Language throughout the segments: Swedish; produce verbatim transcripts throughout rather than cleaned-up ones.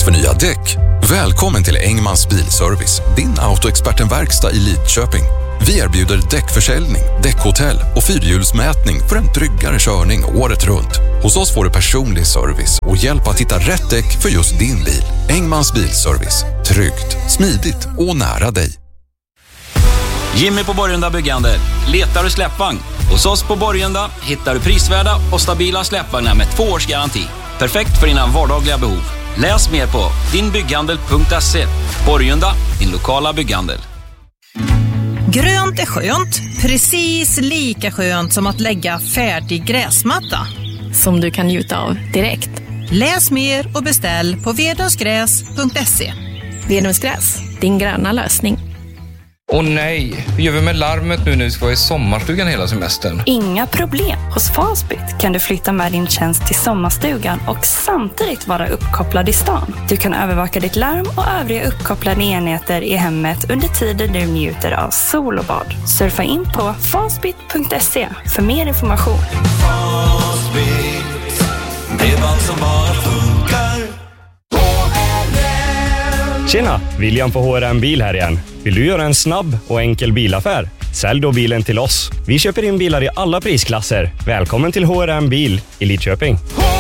Dags för nya däck? Välkommen till Engmans Bilservice, din autoexpertenverkstad i Lidköping. Vi erbjuder däckförsäljning, däckhotell och fyrhjulsmätning för en tryggare körning året runt. Hos oss får du personlig service och hjälp att hitta rätt däck för just din bil. Engmans Bilservice. Tryggt, smidigt och nära dig. Jimmy på Borgunda Byggande. Letar du släppvagn? Hos oss på Borgunda hittar du prisvärda och stabila släppvagnar med två års garanti. Perfekt för dina vardagliga behov. Läs mer på dinbygghandel punkt se. Borgunda, din lokala bygghandel. Grönt är skönt, precis lika skönt som att lägga färdig gräsmatta. Som du kan njuta av direkt. Läs mer och beställ på vedungsgräs punkt se. Vedungsgräs, din gröna lösning. Åh nej, hur gör vi med larmet nu när vi ska vara i sommarstugan hela semestern? Inga problem. Hos Fastbit kan du flytta med din tjänst till sommarstugan och samtidigt vara uppkopplad i stan. Du kan övervaka ditt larm och övriga uppkopplade enheter i hemmet under tiden du njuter av sol och bad. Surfa in på fastbit punkt se för mer information. Fastbit, bredband som bara funkar. Tjena, William på H R M Bil här igen. Vill du göra en snabb och enkel bilaffär? Sälj då bilen till oss. Vi köper in bilar i alla prisklasser. Välkommen till H R M Bil i Lidköping.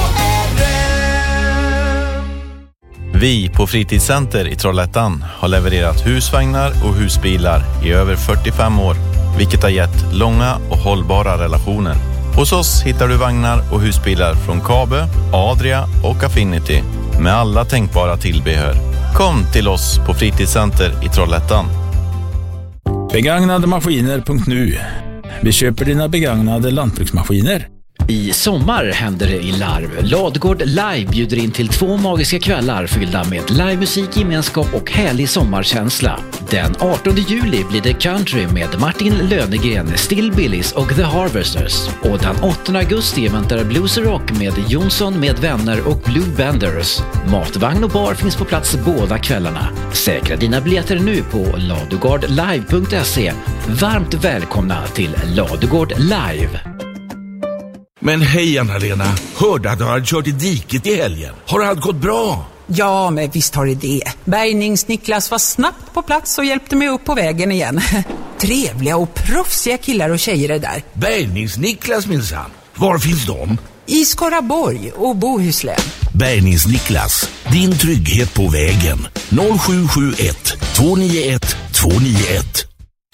Vi på Fritidscenter i Trollhättan har levererat husvagnar och husbilar i över fyrtiofem år, vilket har gett långa och hållbara relationer. Hos oss hittar du vagnar och husbilar från Kabe, Adria och Affinity med alla tänkbara tillbehör. Kom till oss på Fritidscenter i Trollhättan. begagnade maskiner punkt nu. Vi köper dina begagnade lantbruksmaskiner. I sommar händer det i Larv. Ladugård Live bjuder in till två magiska kvällar fyllda med livemusik, gemenskap och härlig sommarkänsla. Den artonde juli blir det country med Martin Lönegren, Still Billys och The Harvesters. Och den åttonde augusti väntar Blues Rock med Jonsson med vänner och Blue Benders. Matvagn och bar finns på plats båda kvällarna. Säkra dina biljetter nu på ladugård live punkt se. Varmt välkomna till Ladugård Live. Men hej Anna-Lena, hörde att du hade kört i diket i helgen. Har allt gått bra? Ja, men visst har det det. Bärgnings-Niklas var snabbt på plats och hjälpte mig upp på vägen igen. Trevliga och proffsiga killar och tjejer är där. Bärgnings-Niklas minsann. Var finns de? I Skaraborg och Bohuslän. Bärgnings-Niklas, din trygghet på vägen. noll sju sju ett två nio ett två nio ett.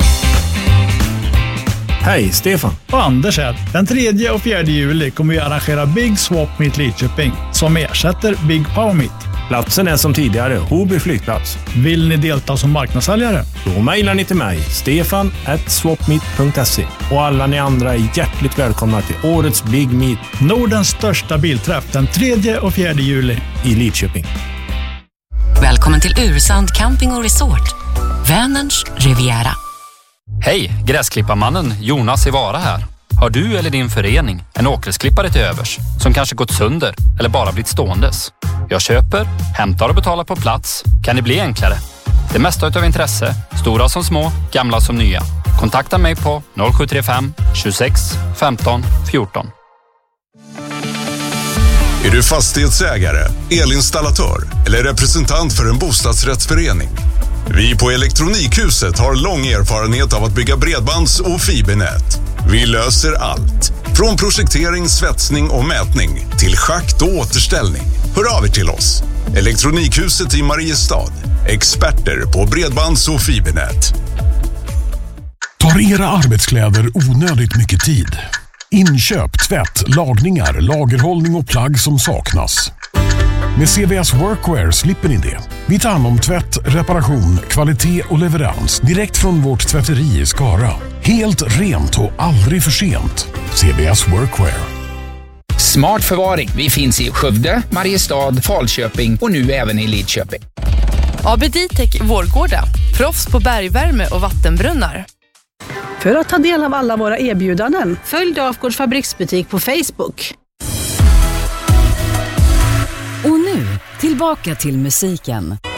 Hej, Stefan och Anders här. Den tredje och fjärde juli kommer vi arrangera Big Swap Meet Lidköping som ersätter Big Power Meet. Platsen är som tidigare Hoby flygplats. Vill ni delta som marknadssäljare? Då mejlar ni till mig, stefan at swapmeet punkt se. Och alla ni andra är hjärtligt välkomna till årets Big Meet. Nordens största bilträff den tredje och fjärde juli i Lidköping. Välkommen till Ursand Camping och Resort. Vänerns Riviera. Hej, gräsklipparmannen Jonas i Vara här. Har du eller din förening en åkersklippare till övers som kanske gått sönder eller bara blivit ståendes? Jag köper, hämtar och betalar på plats. Kan det bli enklare? Det mesta utav intresse, stora som små, gamla som nya. Kontakta mig på noll sju tre fem tjugosex femton fjorton. Är du fastighetsägare, elinstallatör eller representant för en bostadsrättsförening? Vi på Elektronikhuset har lång erfarenhet av att bygga bredbands- och fibernät. Vi löser allt. Från projektering, svetsning och mätning till schakt och återställning. Hör av er till oss. Elektronikhuset i Mariestad. Experter på bredbands- och fibernät. Tar era arbetskläder onödigt mycket tid? Inköp, tvätt, lagningar, lagerhållning och plagg som saknas. Med C V S Workwear slipper ni det. Vi tar hand om tvätt, reparation, kvalitet och leverans direkt från vårt tvätteri i Skara. Helt rent och aldrig för sent. C V S Workwear. Smart förvaring. Vi finns i Skövde, Mariestad, Falköping och nu även i Lidköping. A B D-Tech Vårgårda. Proffs på bergvärme och vattenbrunnar. För att ta del av alla våra erbjudanden, följ Dafgårds fabriksbutik på Facebook. Och nu, tillbaka till musiken.